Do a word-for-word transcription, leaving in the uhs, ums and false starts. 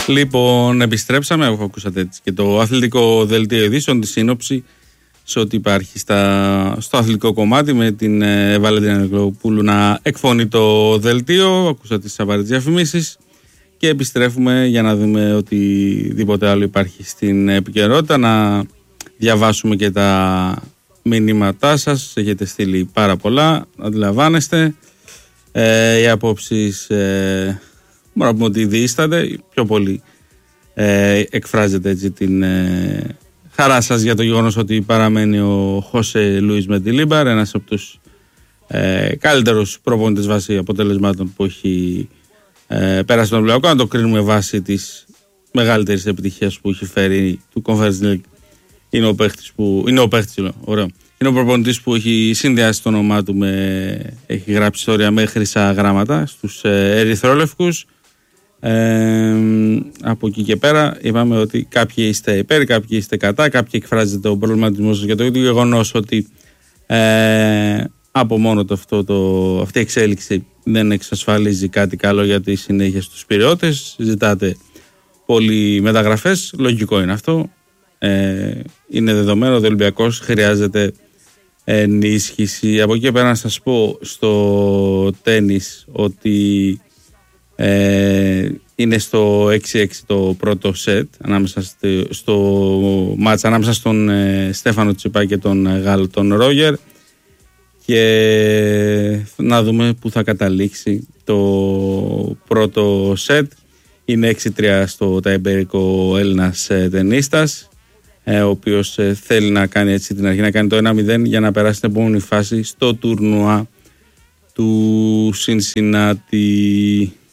Λοιπόν, επιστρέψαμε, αφού ακούσατε έτσι και το αθλητικό δελτίο ειδήσεων, τη σύνοψη σε ό,τι υπάρχει στα, στο αθλητικό κομμάτι, με την ε, Βαλεντίνα Νικολοπούλου να εκφωνεί το δελτίο. Ακούσατε τις απαραίτητες διαφημίσεις και επιστρέφουμε για να δούμε οτιδήποτε άλλο υπάρχει στην επικαιρότητα. Να διαβάσουμε και τα μηνύματά σας. Έχετε στείλει πάρα πολλά, αντιλαμβάνεστε. Ε, οι απόψεις ε, μπορώ να πούμε ότι διείστανται. Πιο πολύ ε, εκφράζεται έτσι την ε, χαρά σας για το γεγονός ότι παραμένει ο Χώσε Λουίς Μεντιλίμπαρ, ένας από τους ε, καλύτερους προπονητές βάσει αποτελεσμάτων που έχει ε, πέρασε τον Ολυμπιακό. Να το κρίνουμε βάσει της μεγαλύτερης επιτυχίας που έχει φέρει του Conference League. Είναι ο παίχτης που. Είναι ο παίχτης, ωραίο. Είναι ο προπονητής που έχει συνδυάσει το όνομά του με. Έχει γράψει ιστορία με χρυσά γράμματα στους ε, ερυθρόλευκους. Ε, από εκεί και πέρα είπαμε ότι κάποιοι είστε υπέρ, κάποιοι είστε κατά, κάποιοι εκφράζετε ο προβληματισμό σας για το ίδιο γεγονός ότι ε, από μόνο το, αυτό το, αυτή η εξέλιξη δεν εξασφαλίζει κάτι καλό για τη συνέχεια στους Πειραιώτες. Ζητάτε πολλοί μεταγραφές, λογικό είναι αυτό. Ε, είναι δεδομένο ότι ο Ολυμπιακός χρειάζεται ενίσχυση. Από εκεί και πέρα να σας πω στο τένις ότι ε, είναι στο έξι έξι το πρώτο σετ ανάμεσα στο, στο μάτς ανάμεσα στον ε, Στέφανο Τσιπά και τον ε, Γάλλο τον Ρόγερ, και να δούμε που θα καταλήξει το πρώτο σετ. Είναι έξι τρία στο ταϊμπερικό Έλληνας ε, τενίστας, ε, ο οποίος ε, θέλει να κάνει έτσι την αρχή, να κάνει το ένα μηδέν για να περάσει την επόμενη φάση στο τουρνουά του Σινσινάτι.